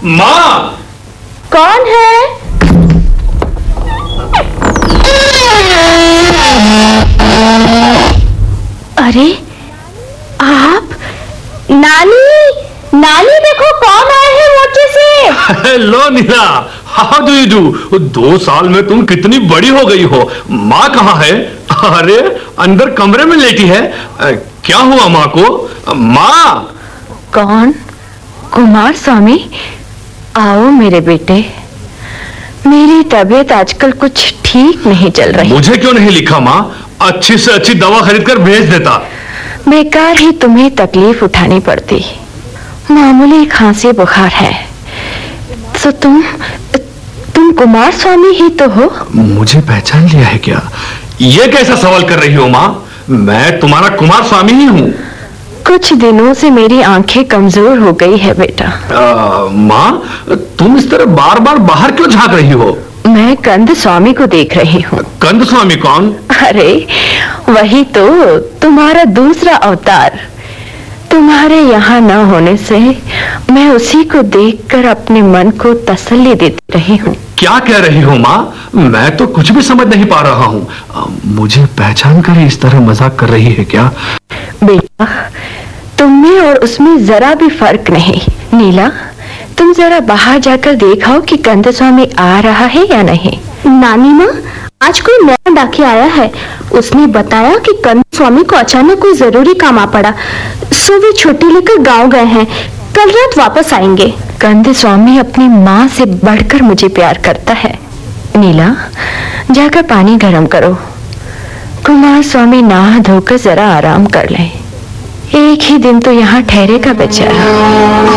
माँ! कौन है? अरे आप? नानी, नानी देखो कौन आए हैं मोर्चे से। Hello Neela, how do you do? 2 साल में तुम कितनी बड़ी हो गई हो। माँ कहाँ है? अरे अंदर कमरे में लेटी है। क्या हुआ माँ को? माँ! कौन? कुमार स्वामी? आओ मेरे बेटे, मेरी तबीयत आजकल कुछ ठीक नहीं चल रही। मुझे क्यों नहीं लिखा माँ? अच्छी से अच्छी दवा खरीद कर भेज देता। बेकार ही तुम्हें तकलीफ उठानी पड़ती। मामूली खांसी बुखार है। तो तुम कुमार स्वामी ही तो हो? मुझे पहचान लिया है क्या? ये कैसा सवाल कर रही हो माँ? मैं तुम्हारा कुमार स्वामी ही हूँ। कुछ दिनों से मेरी आंखें कमजोर हो गई है बेटा। माँ, तुम इस तरह बार बार बाहर क्यों झांक रही हो? मैं कंद स्वामी को देख रही हूँ। कंद स्वामी कौन? अरे वही तो, तुम्हारा दूसरा अवतार। तुम्हारे यहाँ न होने से मैं उसी को देखकर अपने मन को तसल्ली देती रही हूँ। क्या कह रही हो माँ? मैं तो कुछ भी समझ नहीं पा रहा हूँ। मुझे पहचान कर ही इस तरह मजाक कर रही है क्या? बेटा, तुमने और उसमें जरा भी फर्क नहीं। नीला, तुम जरा बाहर जाकर देखो कि कंद स्वामी आ रहा है या नहीं। नानी माँ, आज कोई नया डाकी आया है। उसने बताया कि कंद स्वामी को अचानक कोई जरूरी काम आ पड़ा, सो वे छुट्टी लेकर गांव गए हैं। कल रात वापस आएंगे। कंद स्वामी अपनी माँ से बढ़कर मुझे प्यार करता है। नीला, जाकर पानी गर्म करो। कुमार स्वामी नहा धोकर जरा आराम कर ले। एक ही दिन तो यहाँ ठहरेगा बेचारा।